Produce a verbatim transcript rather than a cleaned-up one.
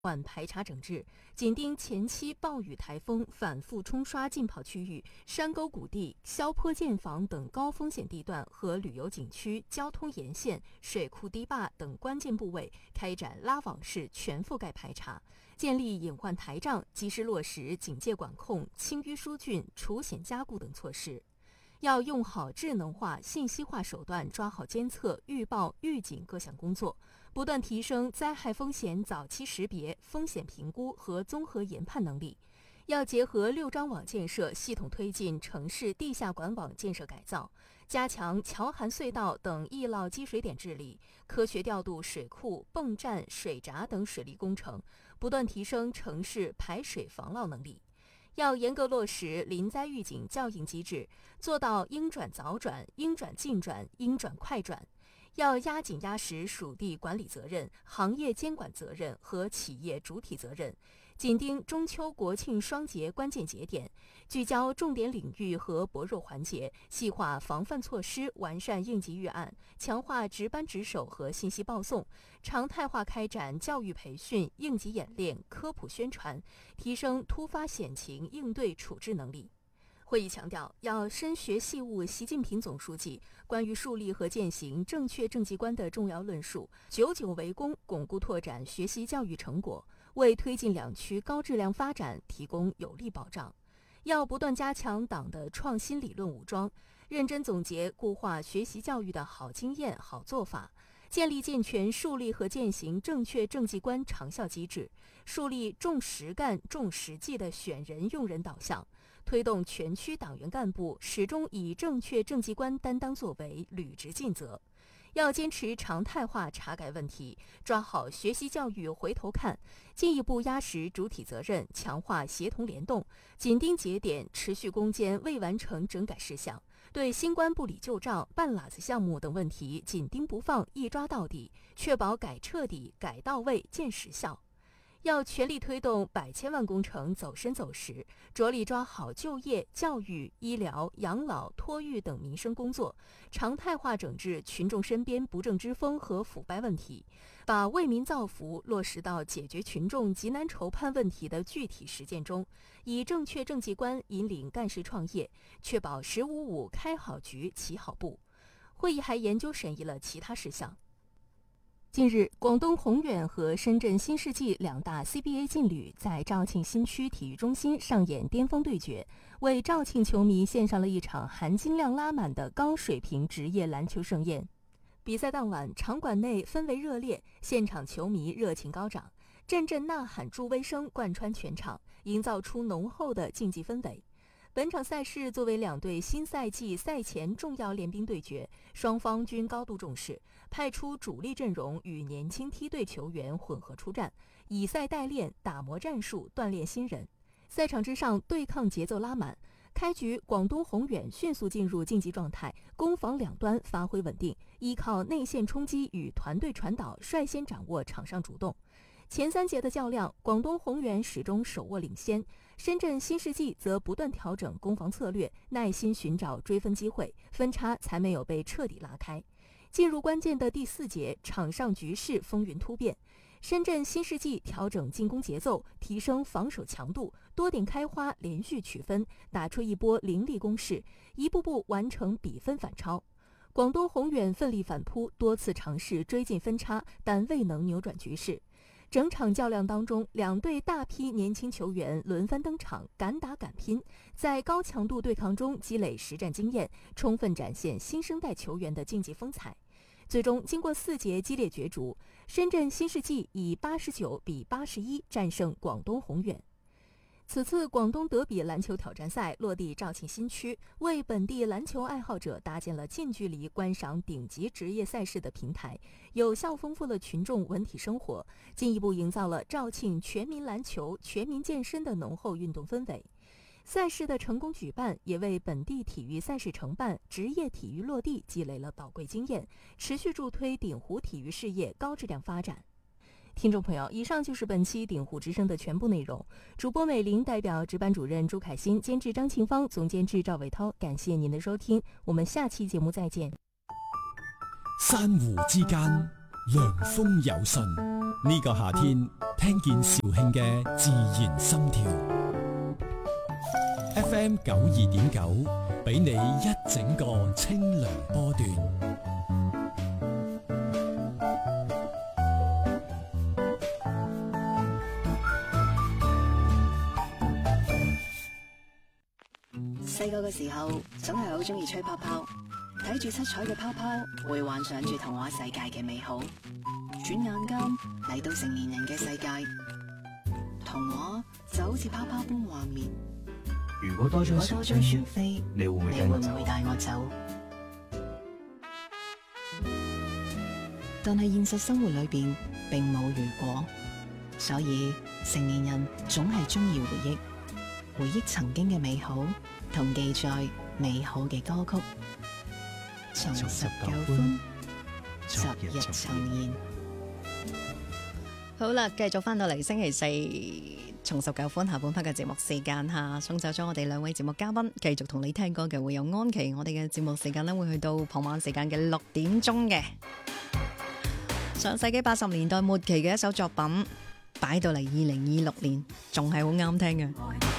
缓排查整治，紧盯前期暴雨台风反复冲刷浸泡区域、山沟谷地、削坡建房等高风险地段和旅游景区、交通沿线、水库堤坝等关键部位开展拉网式全覆盖排查，建立隐患台账，及时落实警戒管控、清淤疏浚、除险加固等措施。要用好智能化、信息化手段，抓好监测、预报、预警各项工作，不断提升灾害风险早期识别、风险评估和综合研判能力。要结合六张网建设，系统推进城市地下管网建设改造，加强桥涵隧道等易涝积水点治理，科学调度水库、泵站、水闸等水利工程，不断提升城市排水防涝能力。要严格落实临灾预警校应机制，做到应转早转、应转尽转、应转快转。要压紧压实属地管理责任、行业监管责任和企业主体责任，紧盯中秋国庆双节关键节点，聚焦重点领域和薄弱环节，细化防范措施，完善应急预案，强化值班值守和信息报送，常态化开展教育培训、应急演练、科普宣传，提升突发险情应对处置能力。会议强调，要深学细悟习近平总书记关于树立和践行正确政绩观的重要论述，久久为功，巩固拓展学习教育成果，为推进两区高质量发展提供有力保障。要不断加强党的创新理论武装，认真总结固化学习教育的好经验、好做法，建立健全树立和践行正确政绩观长效机制，树立重实干、重实际的选人用人导向，推动全区党员干部始终以正确政绩观担当作为，履职尽责。要坚持常态化查改问题，抓好学习教育回头看，进一步压实主体责任，强化协同联动，紧盯节点，持续攻坚未完成整改事项，对新冠不理旧账、半拉子项目等问题紧盯不放，一抓到底，确保改彻底、改到位、见实效。要全力推动百千万工程走深走实，着力抓好就业、教育、医疗、养老、托育等民生工作，常态化整治群众身边不正之风和腐败问题，把为民造福落实到解决群众急难愁盼问题的具体实践中，以正确政绩观引领干事创业，确保“十五五”开好局、起好步。会议还研究审议了其他事项。近日，广东宏远和深圳新世纪两大 C B A 劲旅在肇庆新区体育中心上演巅峰对决，为肇庆球迷献上了一场含金量拉满的高水平职业篮球盛宴。比赛当晚，场馆内氛围热烈，现场球迷热情高涨，阵阵呐喊助威声贯穿全场，营造出浓厚的竞技氛围。本场赛事作为两队新赛季赛前重要练兵对决，双方均高度重视，派出主力阵容与年轻梯队球员混合出战，以赛代练，打磨战术，锻炼新人。赛场之上，对抗节奏拉满。开局，广东宏远迅速进入竞技状态，攻防两端发挥稳定，依靠内线冲击与团队传导，率先掌握场上主动。前三节的较量，广东宏远始终手握领先，深圳新世纪则不断调整攻防策略，耐心寻找追分机会，分差才没有被彻底拉开。进入关键的第四节，场上局势风云突变，深圳新世纪调整进攻节奏，提升防守强度，多点开花，连续取分，打出一波凌厉攻势，一步步完成比分反超。广东宏远奋力反扑，多次尝试追进分差，但未能扭转局势。整场较量当中，两队大批年轻球员轮番登场，敢打敢拼，在高强度对抗中积累实战经验，充分展现新生代球员的竞技风采。最终，经过四节激烈角逐，深圳新世纪以八十九比八十一战胜广东宏远。此次广东德比篮球挑战赛落地肇庆新区，为本地篮球爱好者搭建了近距离观赏顶级职业赛事的平台，有效丰富了群众文体生活，进一步营造了肇庆全民篮球、全民健身的浓厚运动氛围。赛事的成功举办，也为本地体育赛事承办、职业体育落地积累了宝贵经验，持续助推鼎湖体育事业高质量发展。听众朋友，以上就是本期鼎湖之声的全部内容。主播美玲代表值班主任朱凯欣，监制张庆芳，总监制赵伟涛，感谢您的收听，我们下期节目再见。 山湖之間涼風有信，呢個夏天聽見肇慶嘅自然心跳。F M 九二點九，俾你一整個清涼波段。 細個嘅時候，總係好中意吹泡泡，睇住七彩嘅泡泡，會幻想住童話世界嘅美好。轉眼間嚟到成年人嘅世界，童話就好似泡泡般幻滅。 如果多張船飛， 你會唔會你會唔會帶我走？但係現實生活裏邊並冇如果，所以成年人總係中意回憶，回憶曾經嘅美好，同記載美好嘅歌曲。重拾舊歡，昨日重現。 好啦，繼續翻到嚟星期四重拾舊歡下半 part 嘅節目時間吓，送走咗我哋兩位節目嘉賓，繼續同你聽歌嘅會有安琪。我哋嘅節目時間呢會去到傍晚時間嘅六點鐘嘅。上世紀八十年代末期嘅一首作品，擺到嚟二零二六年仲係好啱聽嘅。